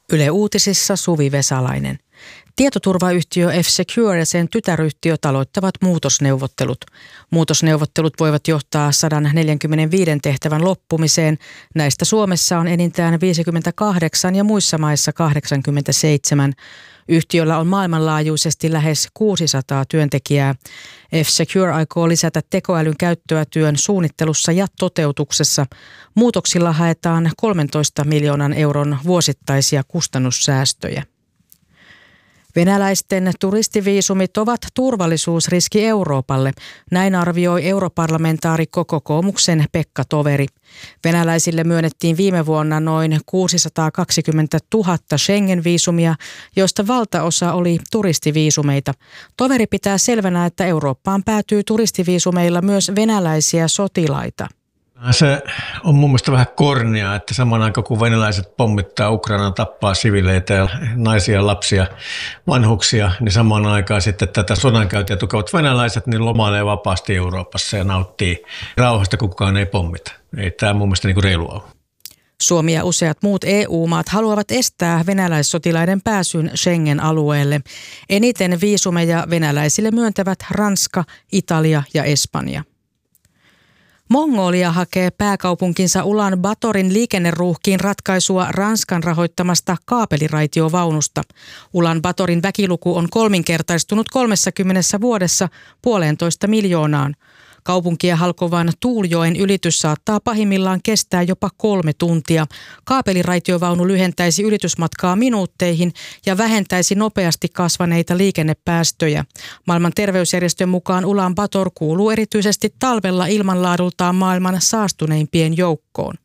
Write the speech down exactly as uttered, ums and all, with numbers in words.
Yle Uutisissa Suvi Vesalainen. Tietoturvayhtiö F-Secure ja sen tytäryhtiöt aloittavat muutosneuvottelut. Muutosneuvottelut voivat johtaa sata neljäkymmentäviisi tehtävän loppumiseen. Näistä Suomessa on enintään viisikymmentäkahdeksan ja muissa maissa kahdeksankymmentäseitsemän. Yhtiöllä on maailmanlaajuisesti lähes kuusisataa työntekijää. F-Secure aikoo lisätä tekoälyn käyttöä työn suunnittelussa ja toteutuksessa. Muutoksilla haetaan kolmentoista miljoonan euron vuosittaisia kustannussäästöjä. Venäläisten turistiviisumit ovat turvallisuusriski Euroopalle, näin arvioi europarlamentaarikko kokoomuksen Pekka Toveri. Venäläisille myönnettiin viime vuonna noin kuusisataakaksikymmentätuhatta Schengen-viisumia, joista valtaosa oli turistiviisumeita. Toveri pitää selvänä, että Eurooppaan päätyy turistiviisumeilla myös venäläisiä sotilaita. Se on mun mielestä vähän kornia, että samaan aikaan kun venäläiset pommittaa Ukrainaa, tappaa sivileitä ja naisia, lapsia, vanhuksia, niin samaan aikaan sitten tätä sodankäyntiä tukevat venäläiset niin lomailee vapaasti Euroopassa ja nauttii rauhasta, kun kukaan ei pommita. Ei tämä mun mielestä niin kuin reilua ole. Suomi ja useat muut E U-maat haluavat estää venäläissotilaiden pääsyn Schengen-alueelle. Eniten viisumeja venäläisille myöntävät Ranska, Italia ja Espanja. Mongolia hakee pääkaupunkinsa Ulan Batorin liikenneruuhkiin ratkaisua Ranskan rahoittamasta kaapeliraitiovaunusta. Ulan Batorin väkiluku on kolminkertaistunut kolmessakymmenessä vuodessa puolentoista miljoonaan. Kaupunkia halkovan Tuuljoen ylitys saattaa pahimmillaan kestää jopa kolme tuntia. Kaapeliraitiovaunu lyhentäisi ylitysmatkaa minuutteihin ja vähentäisi nopeasti kasvaneita liikennepäästöjä. Maailman terveysjärjestön mukaan Ulan Bator kuuluu erityisesti talvella ilmanlaadultaan maailman saastuneimpien joukkoon.